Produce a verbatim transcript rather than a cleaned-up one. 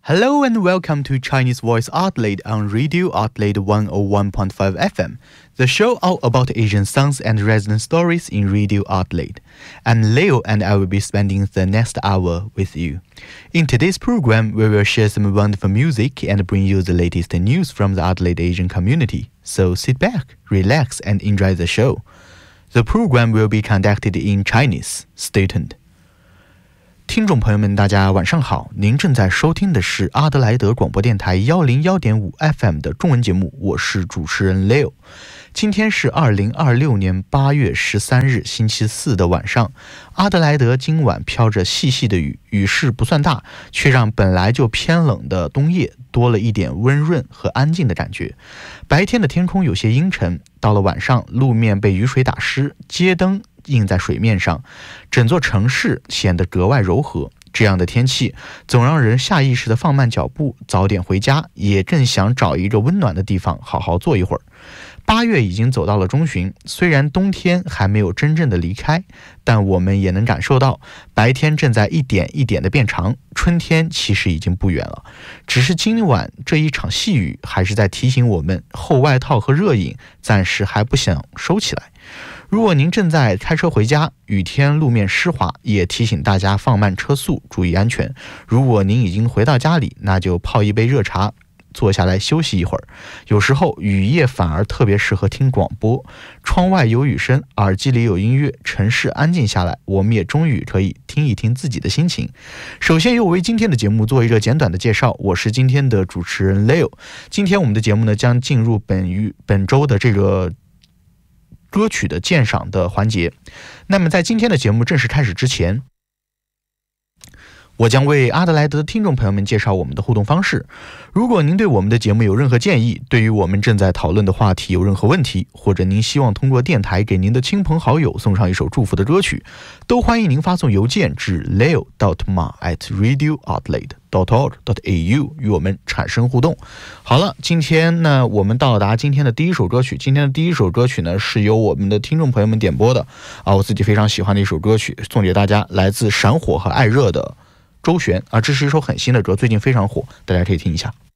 Hello and welcome to Chinese Voice Adelaide on Radio Adelaide one oh one point five F M, the show all about Asian songs and resident stories in Radio Adelaide. I'm Leo and I will be spending the next hour with you. In today's program, we will share some wonderful music and bring you the latest news from the Adelaide Asian community. So sit back, relax and enjoy the show. The program will be conducted in Chinese. Stay tuned. 听众朋友们大家晚上好，您正在收听的是阿德莱德广播电台 一零一点五 F M 的中文节目，我是主持人 Leo。 今天是二零二六年八月十三日星期四的晚上，阿德莱德今晚飘着细细的雨，雨势不算大，却让本来就偏冷的冬夜多了一点温润和安静的感觉。白天的天空有些阴沉，到了晚上路面被雨水打湿，街灯映在水面上，整座城市显得格外柔和。这样的天气总让人下意识地放慢脚步，早点回家，也正想找一个温暖的地方好好坐一会儿。八月已经走到了中旬，虽然冬天还没有真正的离开，但我们也能感受到白天正在一点一点的变长，春天其实已经不远了。只是今晚这一场细雨还是在提醒我们，厚外套和热饮暂时还不想收起来。如果您正在开车回家，雨天路面湿滑，也提醒大家放慢车速，注意安全。如果您已经回到家里，那就泡一杯热茶，坐下来休息一会儿。有时候雨夜反而特别适合听广播，窗外有雨声，耳机里有音乐，城市安静下来，我们也终于可以听一听自己的心情。首先又为今天的节目做一个简短的介绍，我是今天的主持人 Leo。 今天我们的节目呢将进入本于本周的这个歌曲的鉴赏的环节。那么在今天的节目正式开始之前，我将为阿德莱德的听众朋友们介绍我们的互动方式。如果您对我们的节目有任何建议，对于我们正在讨论的话题有任何问题，或者您希望通过电台给您的亲朋好友送上一首祝福的歌曲，都欢迎您发送邮件至 leo dot ma at radio adelaide dot org dot a u 与我们产生互动。好了，今天呢我们到达今天的第一首歌曲。今天的第一首歌曲呢是由我们的听众朋友们点播的啊，我自己非常喜欢的一首歌曲，送给大家，来自闪火和艾热的周璇啊，这是一首很新的歌，最近非常火，大家可以听一下。